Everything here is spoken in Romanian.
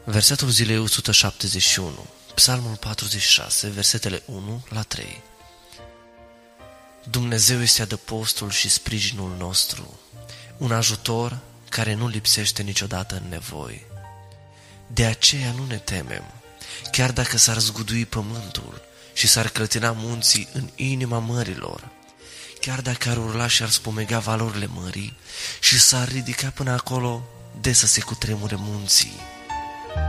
Versetul zilei 171, Psalmul 46, versetele 1 la 3. Dumnezeu este adăpostul și sprijinul nostru, un ajutor care nu lipsește niciodată în nevoi. De aceea nu ne temem, chiar dacă s-ar zgudui pământul și s-ar clătina munții în inima mărilor, chiar dacă ar urla și ar spumega valurile mării și s-ar ridica până acolo de să se cutremure munții.